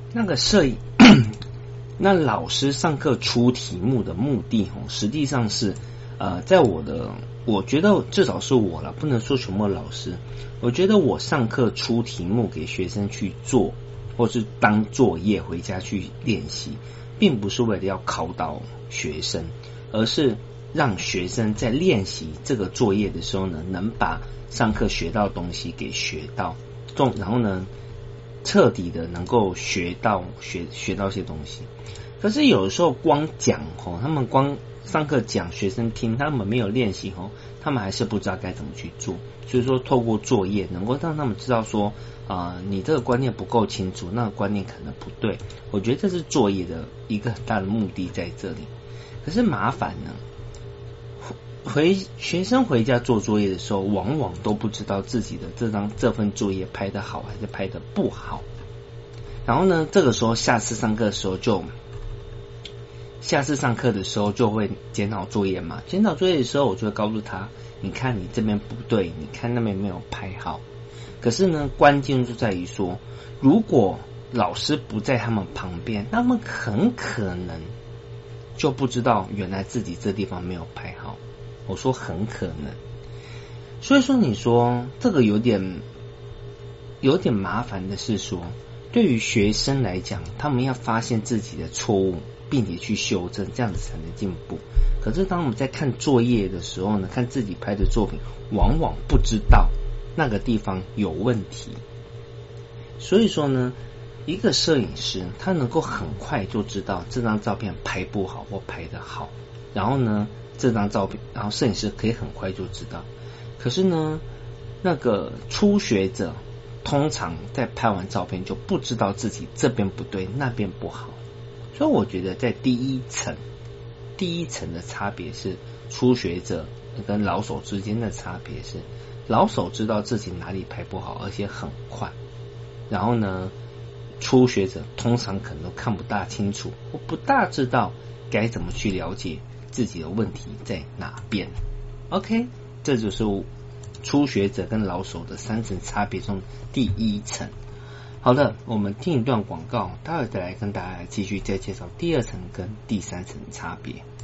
那个摄影那老师上课出题目的目的实际上是在我觉得至少是我啦，不能说全部老师，我觉得我上课出题目给学生去做，或是当作业回家去练习，并不是为了要考倒学生，而是让学生在练习这个作业的时候呢，能把上课学到的东西给学到，然后呢彻底的能够学到一些东西。可是有的时候光讲他们光上课讲学生听，他们没有练习他们还是不知道该怎么去做。所以说透过作业能够让他们知道说你这个观念不够清楚，那个观念可能不对，我觉得这是作业的一个很大的目的在这里。可是麻烦呢，学生回家做作业的时候，往往都不知道自己的这份作业拍得好还是拍得不好。然后呢，这个时候下次上课的时候就会检讨作业嘛。检讨作业的时候，我就会告诉他，你看你这边不对，你看那边没有拍好。可是呢，关键就在于说，如果老师不在他们旁边，他们很可能就不知道原来自己这地方没有拍好。我说很可能。所以说你说这个有点麻烦的是说，对于学生来讲，他们要发现自己的错误并且去修正，这样子才能进步。可是当我们在看作业的时候呢，看自己拍的作品，往往不知道那个地方有问题。所以说呢，一个摄影师他能够很快就知道这张照片拍不好或拍得好，然后呢这张照片，然后摄影师可以很快就知道。可是呢，那个初学者通常在拍完照片就不知道自己这边不对那边不好。所以我觉得在第一层的差别是初学者跟老手之间的差别是，老手知道自己哪里拍不好，而且很快。然后呢，初学者通常可能都看不大清楚，我不大知道该怎么去了解自己的问题在哪边。 OK， 这就是初学者跟老手的3层差别中第一层。好的，我们听一段广告，待会再来跟大家继续再介绍第2层跟第3层的差别。